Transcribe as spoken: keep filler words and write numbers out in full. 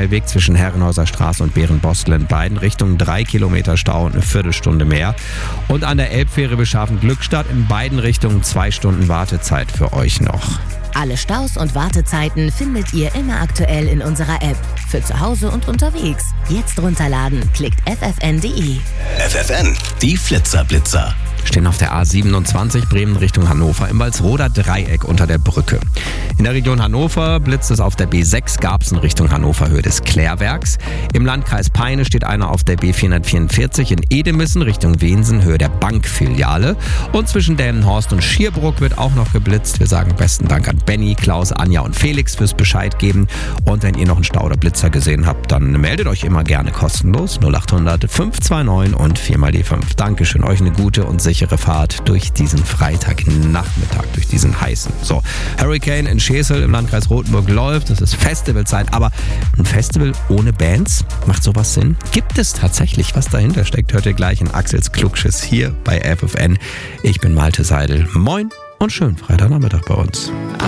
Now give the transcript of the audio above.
Schnellweg zwischen Herrenhäuser Straße und Bärenbostel in beiden Richtungen drei Kilometer Stau und eine Viertelstunde mehr. Und an der Elbfähre Beschaffen-Glückstadt in beiden Richtungen zwei Stunden Wartezeit für euch noch. Alle Staus und Wartezeiten findet ihr immer aktuell in unserer App. Für zu Hause und unterwegs. Jetzt runterladen. Klickt f f n punkt d e. F F N, die Flitzerblitzer. Stehen auf der A siebenundzwanzig Bremen Richtung Hannover im Walsroder Dreieck unter der Brücke. In der Region Hannover blitzt es auf der B sechs Garbsen Richtung Hannover Höhe des Klärwerks. Im Landkreis Peine steht einer auf der B vierhundertvierundvierzig in Edemissen Richtung Wensen Höhe der Bankfiliale. Und zwischen Delmenhorst und Schierbruck wird auch noch geblitzt. Wir sagen besten Dank an Benny, Klaus, Anja und Felix fürs Bescheid geben. Und wenn ihr noch einen Stau oder Blitzer gesehen habt, dann meldet euch immer gerne kostenlos. null acht hundert fünf zwei neun und vier mal die fünf. Dankeschön, euch eine gute und sichere Fahrt durch diesen Freitagnachmittag, durch diesen heißen. So, Hurricane in Schesel im Landkreis Rothenburg läuft. Das ist Festivalzeit, aber ein Festival ohne Bands, macht sowas Sinn? Gibt es tatsächlich, was dahinter steckt? Hört ihr gleich in Axels Klugschiss hier bei F F N. Ich bin Malte Seidel. Moin und schönen Freitagnachmittag bei uns.